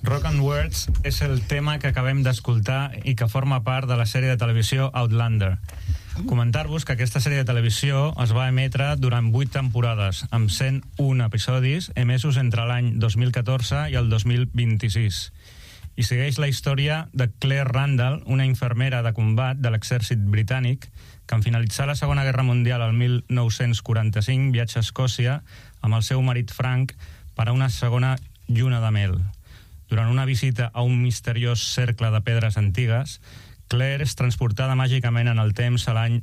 Rock and Words és el tema que acabem d'escoltar i que forma part de la sèrie de televisió Outlander. Comentar-vos que aquesta sèrie de televisió es va emetre durant 8 temporades, amb 101 episodis emesos entre l'any 2014 i el 2026. I segueix la història de Claire Randall, una infermera de combat de l'exèrcit britànic, que en finalitzar la Segona Guerra Mundial el 1945 viatja a Escòcia amb el seu marit Frank per a una segona lluna de mel. Durant una visita a un misteriós cercle de pedres antigues, Claire és transportada màgicament en el temps a l'any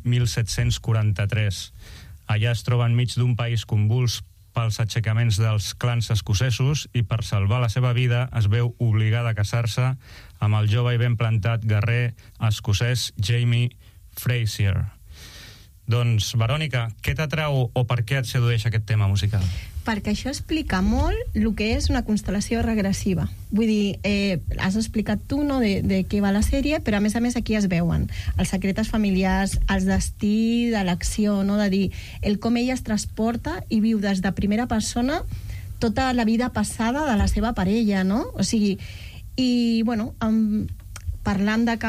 1743. Allà es troba enmig d'un país convuls pels aixecaments dels clans escocesos i per salvar la seva vida es veu obligada a casar-se amb el jove i ben plantat guerrer escocès Jamie Fraser. Doncs, Verònica, què t'atrau o per què et sedueix aquest tema musical? Perquè això explica molt el que és una constel·lació regressiva. Vull dir, has explicat tu, no?, de què va la sèrie, però a més aquí es veuen els secretes familiars, el destí de l'acció, no?, de dir el com ella es transporta i viu des de primera persona tota la vida passada de la seva parella, no? O sigui, i, bueno, parlant de que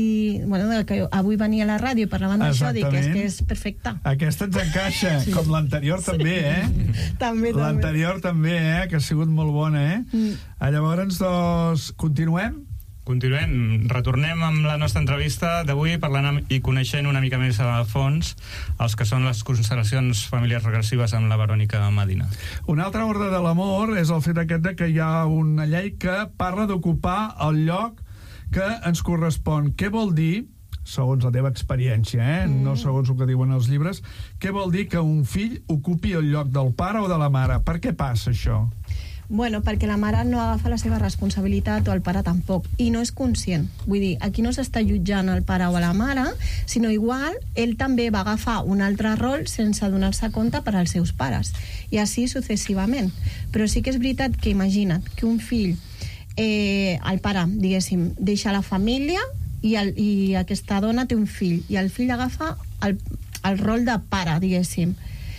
avui venia a la ràdio i parlaven d'això, dic que és perfecte. Aquesta ens encaixa, sí. Com l'anterior també, També. L'anterior també, que ha sigut molt bona, Llavors, doncs, continuem? Continuem, retornem amb la nostra entrevista d'avui parlant i coneixent una mica més a fons els que són les constel·lacions familiars regressives amb la Verònica Medina. Un altre ordre de l'amor és el fet aquest de que hi ha una llei que parla d'ocupar el lloc que ens correspon. Què vol dir, segons la teva experiència, no segons el que diuen els llibres, què vol dir que un fill ocupi el lloc del pare o de la mare? Per què passa això? Bueno, perquè la mare no agafa la seva responsabilitat o el pare tampoc, i no és conscient. Vull dir, aquí no s'està jutjant el pare o la mare, sinó igual ell també va agafar un altre rol sense donar-se compte per als seus pares, i així successivament. Però sí que és veritat que imagina't que un fill, el pare, diguéssim, deixa la família i aquesta dona té un fill, i el fill agafa el rol de pare, diguéssim.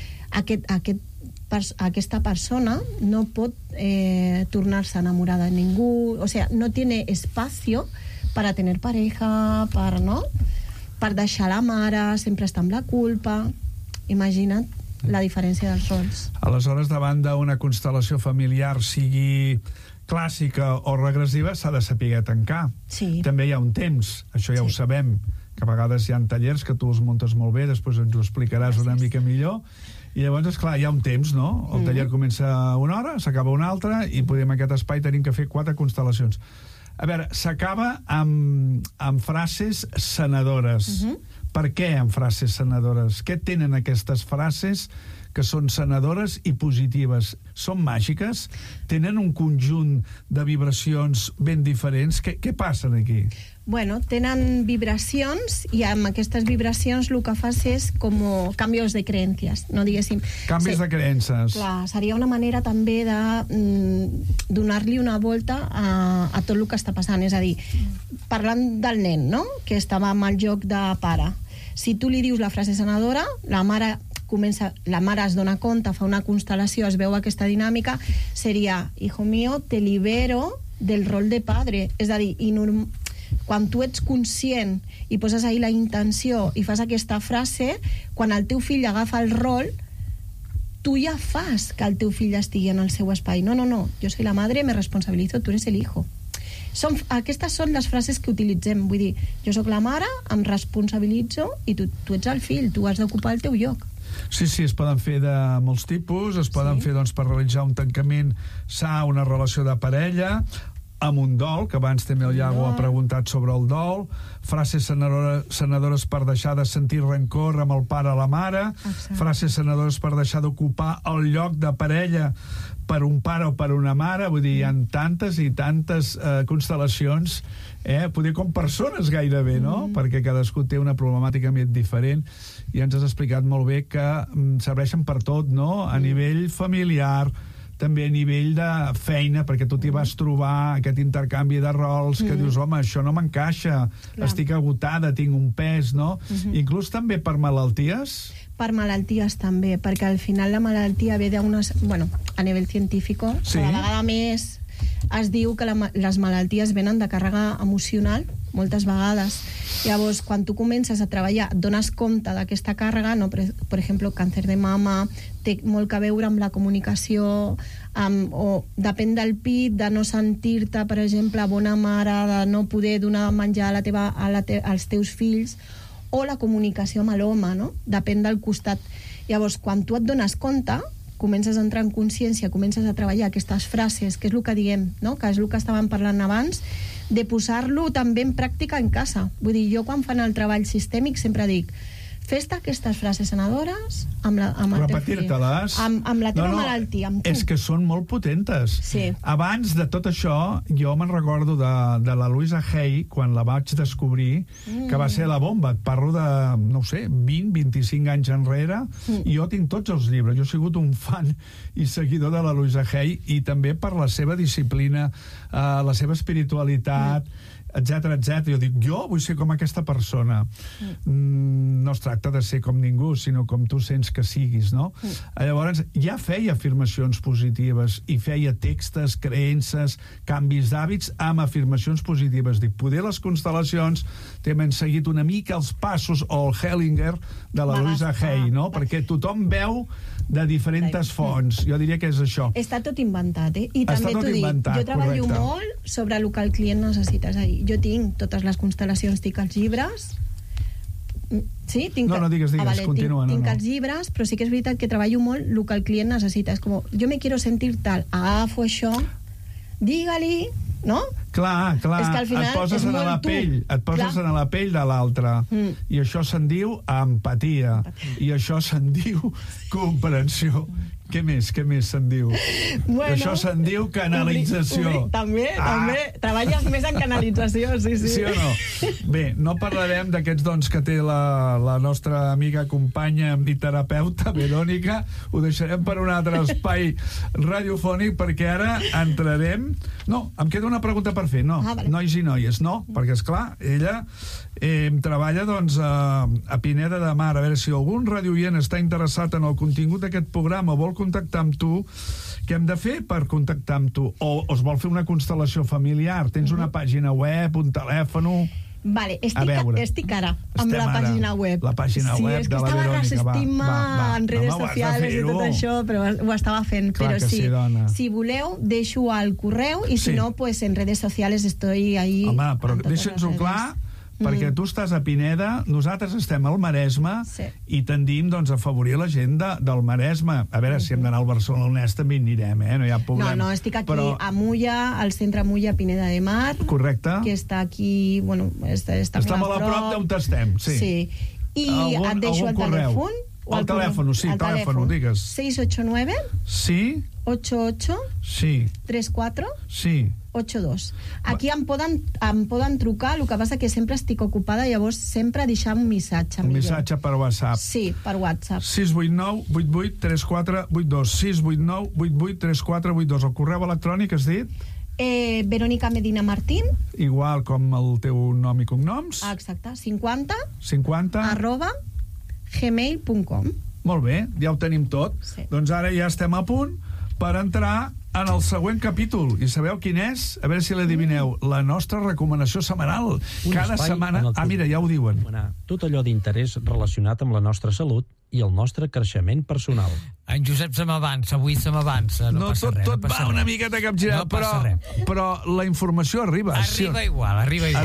Aquesta persona no pot tornar-se a enamorar de ningú, o sea, no tiene espacio para tener pareja, per deixar la mare, sempre està amb la culpa. Imagina't la diferència dels rols. Aleshores, davant d'una constel·lació familiar, sigui clàssica o regressiva, s'ha de saber tancar. Sí. També hi ha un temps, això ja ho sabem, que a vegades hi ha tallers que tu els muntes molt bé, després ens ho explicaràs una mica millor, i llavors, esclar, hi ha un temps, no? El taller comença a una hora, s'acaba una altra, i podem en aquest espai tenim que fer 4 constel·lacions. A veure, s'acaba amb frases sanadores. Per què amb frases sanadores? Què tenen aquestes frases que són sanadores i positives? Són màgiques? Tenen un conjunt de vibracions ben diferents? Què passa aquí? Bueno, tenen vibracions, i amb aquestes vibracions el que fas és com canvis de creences, no diguéssim. Canvis de creences. Clar, seria una manera també de donar-li una volta a tot el que està passant. És a dir, parlant del nen, no?, que estava amb el joc de pare. Si tu li dius la frase sanadora, la mare es dona compte, fa una constel·lació, es veu aquesta dinàmica, seria, hijo mío, te libero del rol de padre. És a dir, quan tu ets conscient i poses ahí la intenció i fas aquesta frase, quan el teu fill agafa el rol, tu ja fas que el teu fill estigui en el seu espai. No, jo soy la madre, me responsabilizo, tu eres el hijo. Aquestes són les frases que utilitzem. Vull dir, jo sóc la mare, em responsabilitzo, i tu ets el fill, tu has d'ocupar el teu lloc. Sí, es poden fer de molts tipus, es poden fer per realitzar un tancament sa, una relació de parella, amb un dol, que abans també el Iago ha preguntat sobre el dol, frases sanadores per deixar de sentir rancor amb el pare o la mare, frases sanadores per deixar d'ocupar el lloc de parella per un pare o per una mare. Vull dir, hi ha tantes i tantes constel·lacions, poder com persones gairebé, no? Perquè cadascú té una problemàtica més diferent, i ens has explicat molt bé que serveixen per tot, no? A nivell familiar, també a nivell de feina, perquè tu t'hi vas trobar aquest intercanvi de rols que dius, home, això no m'encaixa, estic agotada, tinc un pes, no? Inclús també per malalties? Per malalties també, perquè al final la malaltia ve d'unes... Bueno, a nivell científic, cada vegada més es diu que les malalties venen de càrrega emocional, moltes vegades. Llavors, quan tu comences a treballar, et dones compte d'aquesta càrrega, no? Per exemple, càncer de mama, té molt que veure amb la comunicació, o depèn del pit, de no sentir-te, per exemple, bona mare, de no poder donar menjar als teus fills, o la comunicació amb l'home, no? Depèn del costat. Llavors, quan tu et dones compte, comences a entrar en consciència, comences a treballar aquestes frases, que és el que diem, no? Que és el que estàvem parlant abans, de posar-lo també en pràctica en casa. Vull dir, jo quan fan el treball sistèmic sempre dic, fes-te aquestes frases sanadores amb el teu fill. Repetir-te-les. Amb la teva malaltia, amb tu. És que són molt potentes. Sí. Abans de tot això, jo me'n recordo de la Louisa Hay, quan la vaig descobrir, que va ser la bomba. Et parlo de, no ho sé, 20-25 anys enrere, i jo tinc tots els llibres. Jo he sigut un fan i seguidor de la Louisa Hay, i també per la seva disciplina, la seva espiritualitat, etcètera, etcètera. Jo dic, jo vull ser com aquesta persona. No es tracta de ser com ningú, sinó com tu sents que siguis, no? Llavors, ja feia afirmacions positives i feia textes, creences, canvis d'hàbits amb afirmacions positives. Dic, poder les constel·lacions també han seguit una mica els passos, o el Hellinger de la Louisa Hay, no? Perquè tothom veu de diferents fonts. Jo diria que és això. Està tot inventat, eh? I també t'ho dic, jo treballo molt sobre el que el client necessita. És a dir, jo tinc totes les constel·lacions, tinc els llibres. Sí, tinc... No, digues, continua. Tinc els llibres, però sí que és veritat que treballo molt el que el client necessita. És com, jo me quiero sentir tal, agafo això, digue-li, no? Clar, és que al final et poses en la pell, en la pell de l'altre, i això se'n diu empatia, i això se'n diu comprensió. Què més se'n diu? Bueno, això se'n diu canalització. També, treballes més en canalització, sí. Sí o no? Bé, no parlarem d'aquests dons que té la nostra amiga, companya i terapeuta, Verònica. Ho deixarem per un altre espai radiofònic, perquè ara entrarem... No, em queda una pregunta per fer, no. Vale. Nois i noies, no, perquè esclar, ella treballa doncs a Pineda de Mar. A veure si algun radioient està interessat en el contingut d'aquest programa o vol contactar amb tu, què hem de fer per contactar amb tu? O es vol fer una constel·lació familiar? Tens una pàgina web, un telèfon? Vale, estic ara amb la pàgina web. La pàgina web de la Verònica. Sí, és que estava resistint-me en redes socials i tot això, però ho estava fent. Però sí, si voleu, deixo al correu, i si no, pues en redes sociales estoy ahí. Home, però deixa'ns-ho clar, perquè tu estàs a Pineda, nosaltres estem al Maresme, i tendim doncs a afavorir la gent del Maresme. A veure, si hem d'anar al Barcelonès també hi anirem, no hi ha problema. No, estic aquí a Mulla, al centre Mulla, Pineda de Mar. Correcte. Que està aquí, bueno, està estem a la prop d'on estem, sí. I et deixo el telèfon. El telèfon, digues. 689 sí 88 sí 34 sí 82. Aquí em poden trucar, el que passa que sempre estic ocupada, llavors sempre deixar un missatge. Un missatge per WhatsApp. Sí, per WhatsApp. 689 88 34 82. 689 88 34 82. El correu electrònic has dit? Verònica Medina Martín. Igual com el teu nom i cognoms. Exacte, 50 @ gmail.com. Molt bé, ja ho tenim tot. Doncs ara ja estem a punt per entrar en el següent capítol. I sabeu quin és? A veure si l'adivineu. La nostra recomanació setmanal. Cada setmana... mira, ja ho diuen. Tot allò d'interès relacionat amb la nostra salut i el nostre creixement personal. En Josep se m'avança, avui se m'avança. No passa res. Tot va una miqueta capgirat, però la informació arriba. Arriba igual.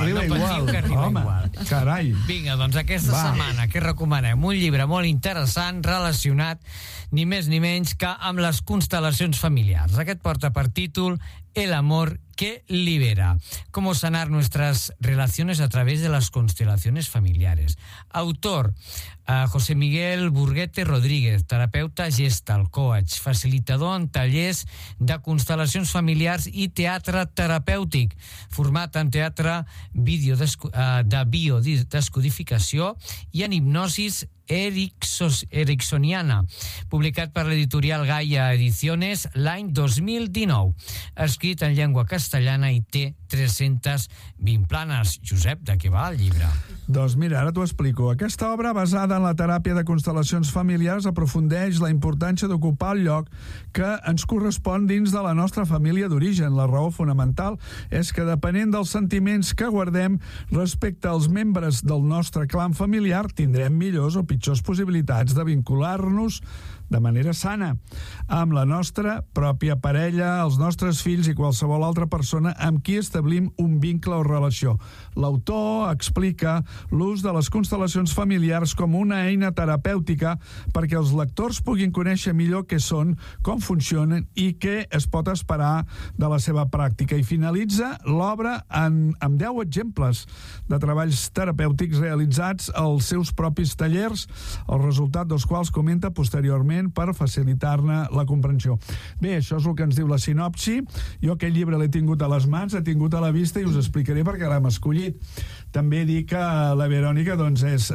Home, carai. Vinga, doncs aquesta setmana que recomanem un llibre molt interessant relacionat ni més ni menys que amb les constel·lacions familiars. Aquest porta per títol El amor que libera. Cómo sanar nuestras relaciones a través de las constelaciones familiares. Autor, José Miguel Burguete Rodríguez, terapeuta Gestalt, coach, facilitador en tallers de constel·lacions familiars i teatre terapèutic, format en teatre de biodescodificació i en hipnosis ericksoniana, publicat per l'editorial Gaia Ediciones l'any 2019. Escrit en llengua castellana i té 320 planes. Josep, de què va el llibre? Doncs mira, ara t'ho explico. Aquesta obra, basada en la teràpia de constel·lacions familiars, aprofundeix la importància d'ocupar el lloc que ens correspon dins de la nostra família d'origen. La raó fonamental és que, depenent dels sentiments que guardem respecte als membres del nostre clan familiar, tindrem millors o pitjors possibilitats de vincular-nos de manera sana amb la nostra pròpia parella, els nostres fills i qualsevol altra persona amb qui establim un vincle o relació. L'autor explica l'ús de les constel·lacions familiars com una eina terapèutica perquè els lectors puguin conèixer millor què són, com funcionen i què es pot esperar de la seva pràctica. I finalitza l'obra amb 10 exemples de treballs terapèutics realitzats als seus propis tallers, el resultat dels quals comenta posteriorment per facilitar-ne la comprensió. Bé, això és el que ens diu la sinopsi. Jo aquest llibre l'he tingut a les mans, l'he tingut a la vista i us explicaré per què l'hem escollit. També dic que la Verònica doncs, és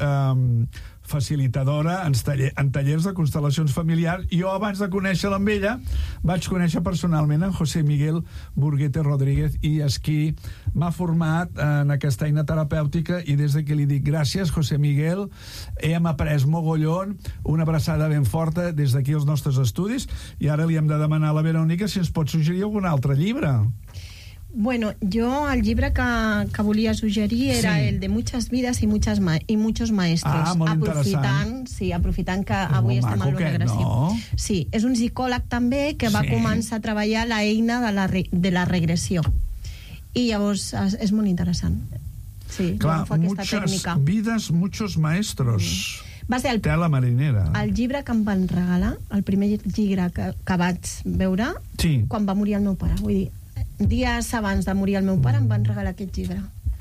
facilitadora en tallers de constel·lacions familiars. Jo, abans de conèixer-la amb ella, vaig conèixer personalment en José Miguel Burguete Rodríguez i és qui m'ha format en aquesta eina terapèutica i des d'aquí li dic gràcies, José Miguel. Hem après mogollon, una abraçada ben forta des d'aquí als nostres estudis i ara li hem de demanar a la Verònica si ens pot suggerir algun altre llibre. Bueno, jo el llibre que volia suggerir era el de Muchas vidas y muchos maestros. Molt interessant. Aprofitant que avui estem en lo regressiu. No? Sí, és un psicòleg també que va començar a treballar la eina de la regressió. I llavors és molt interessant. Sí, clar, muchas vidas, muchos maestros. Va ser tela marinera. El llibre que em van regalar, el primer llibre que vaig veure, quan va morir el meu pare. Vull dir, dies abans de morir el meu pare em van regalar aquest llibre.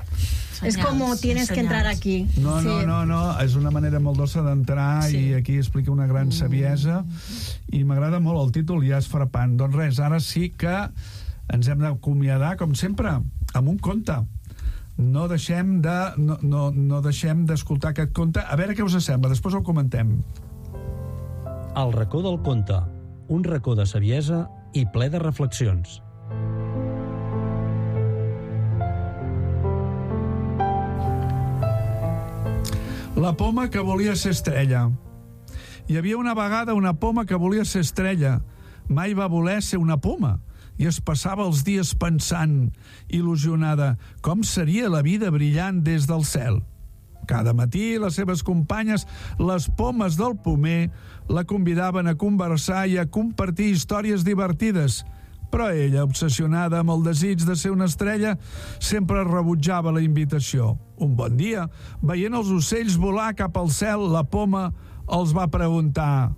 És com tienes que entrar aquí. No, és una manera molt dolça d'entrar i aquí explica una gran saviesa i m'agrada molt el títol, ja és frapant. Doncs res, ara sí que ens hem d'acomiadar, com sempre, amb un conte. No deixem d'escoltar aquest conte. A veure què us sembla, després el comentem. El racó del conte, un racó de saviesa i ple de reflexions. La poma que volia ser estrella. Hi havia una vegada una poma que volia ser estrella. Mai va voler ser una poma i es passava els dies pensant, il·lusionada, com seria la vida brillant des del cel. Cada matí les seves companyes, les pomes del pomer, la convidaven a conversar i a compartir històries divertides. Però ella, obsessionada amb el desig de ser una estrella, sempre rebutjava la invitació. Un bon dia, veient els ocells volar cap al cel, la poma els va preguntar: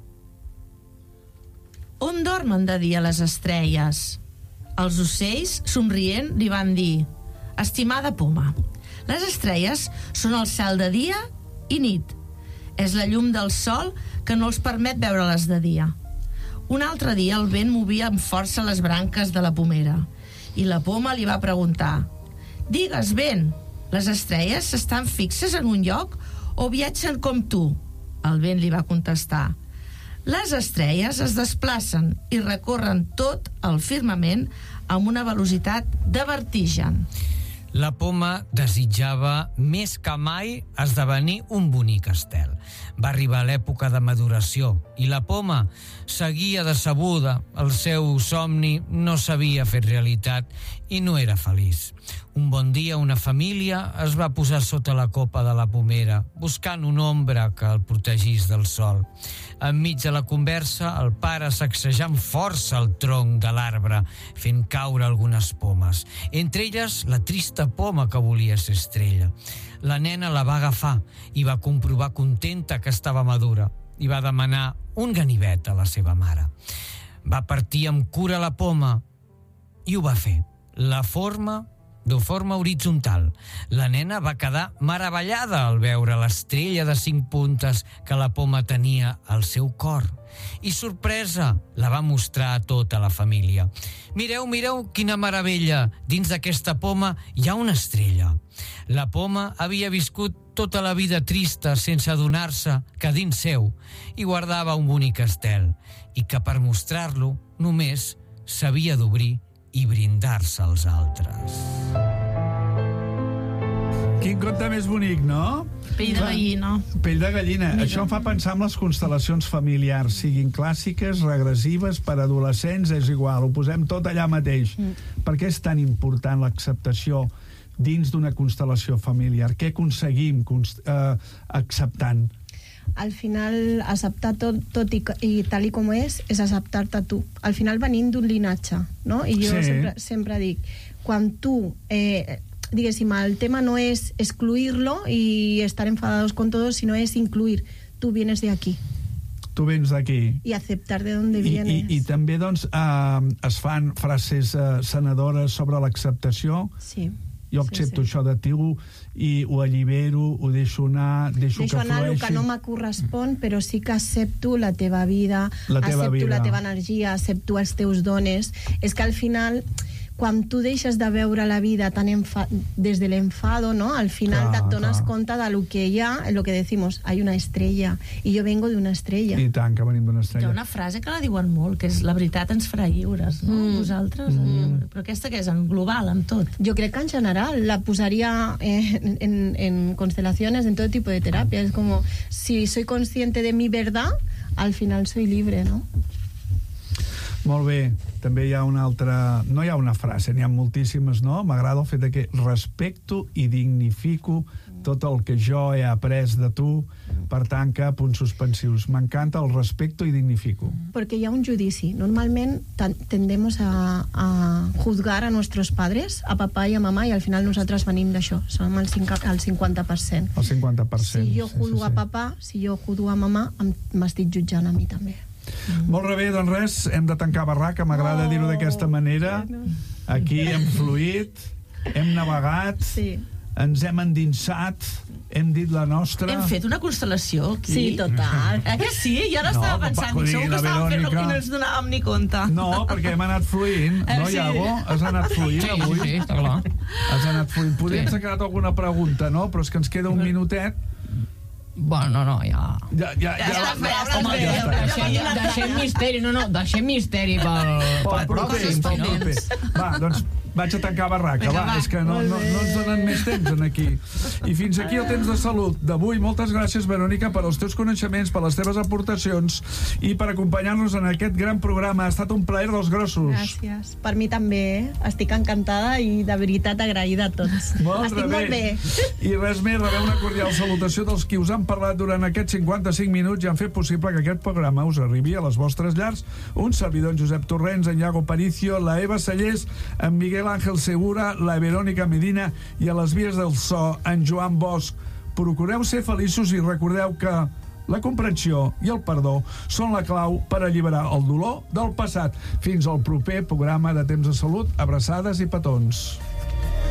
on dormen de dia les estrelles? Els ocells, somrient, li van dir: estimada poma, les estrelles són el cel de dia i nit. És la llum del sol que no els permet veure-les de dia. Un altre dia el vent movia amb força les branques de la pomera i la poma li va preguntar: digues, vent, les estrelles estan fixes en un lloc o viatgen com tu? El vent li va contestar: les estrelles es desplacen i recorren tot el firmament amb una velocitat de vertigen. La poma desitjava més que mai esdevenir un bonic estel. Va arribar l'època de maduració i la poma seguia decebuda. El seu somni no s'havia fet realitat i no era feliç. Un bon dia una família es va posar sota la copa de la pomera, buscant una ombra que el protegís del sol. Enmig de la conversa, el pare sacsejà amb força el tronc de l'arbre, fent caure algunes pomes. Entre elles, la trista poma que volia ser estrella. La nena la va agafar i va comprovar contenta que estava madura i va demanar un ganivet a la seva mare. Va partir amb cura la poma i ho va fer. La forma de forma horitzontal. La nena va quedar meravellada al veure l'estrella de 5 puntes que la poma tenia al seu cor. I sorpresa, la va mostrar a tota la família. Mireu, mireu, quina meravella! Dins d'aquesta poma hi ha una estrella. La poma havia viscut tota la vida trista sense adonar-se que dins seu hi guardava un bonic estel i que per mostrar-lo només s'havia d'obrir i brindar-se als altres. Quin conte més bonic, no? Pell de gallina. Pell de gallina. Això em fa pensar en les constel·lacions familiars, siguin clàssiques, regressives, per adolescents, és igual, ho posem tot allà mateix. Per què és tan important l'acceptació dins d'una constel·lació familiar? Què aconseguim acceptant? Al final, acceptar tot i tal i com és acceptar-te tu. Al final venim d'un linatge, no? I jo sempre dic, quan tu... diguéssim, el tema no es excluirlo y estar enfadados con todos, sino es incluir. Tú vienes de aquí. Tu vens d'aquí. I acceptar de dónde vienes. I també, doncs, es fan frases sanadores sobre l'acceptació. Sí. Jo accepto això de tu i ho allibero, ho deixo anar, deixo que anar el flueixi. que no me correspon, però sí que accepto la teva vida, accepto la teva energia, accepto els teus dones. És que al final... quan tu deixes de veure la vida tan des de l'enfado, ¿no? Al final te dones compte de lo que hi ha, lo que decimos, hay una estrella, y yo vengo de una estrella. I tant, que venim d'una estrella. Hi ha una frase que la diuen molt, que és la veritat ens farà lliures, no? Vosaltres, però aquesta que és en global, en tot. Jo crec que en general la posaria en constelaciones, en todo tipo de terapia. Es como, si soy consciente de mi verdad, al final soy libre, ¿no? Molt bé, també hi ha una altra... No hi ha una frase, n'hi ha moltíssimes, no? M'agrada el fet de que respecto i dignifico tot el que jo he après de tu, per tant que punts suspensius. M'encanta el respecto i dignifico. Porque hi ha un judici. Normalment tendemos a juzgar a nuestros padres, a papá y a mamá, y al final nosaltres venim d'això. Som el 50%. El 50%. Si jo juzgo a papà, si jo juzgo a mamà, m'estic jutjant a mi també. Molt bé, doncs res, hem de tancar barraca, m'agrada dir-ho d'aquesta manera. Aquí hem fluït, hem navegat, ens hem endinsat, hem dit la nostra... Hem fet una constel·lació aquí. Sí, total. Que sí? Jo ara estava pensant, segur que estàvem fent-lo i no ens donàvem ni compte. No, perquè hem anat fluint, no, Iago? Has anat fluint avui? Sí, està clar. Has anat fluint. Podríem s'ha quedat alguna pregunta, no? Però és que ens queda un minutet. Bueno, no, ja... Deixem misteri, deixem misteri pel proper. Va, doncs vaig a tancar barraca, va, és que no ens donen més temps aquí. I fins aquí el temps de salut d'avui. Moltes gràcies, Verònica, per als teus coneixements, per les teves aportacions i per acompanyar-nos en aquest gran programa. Ha estat un plaer dels grossos. Gràcies. Per mi també, estic encantada i de veritat agraïda a tots. Estic molt bé. I res més, rebeu una cordial salutació dels qui us han parlat durant aquests 55 minuts i han fet possible que aquest programa us arribi a les vostres llars. Un servidor, en Josep Torrents, en Iago Paricio, la Eva Sallés, en Miguel Ángel Segura, la Verònica Medina i a les vies del so, en Joan Bosch. Procureu ser feliços i recordeu que la comprensió i el perdó són la clau per alliberar el dolor del passat. Fins al proper programa de Temps de Salut. Abraçades i petons.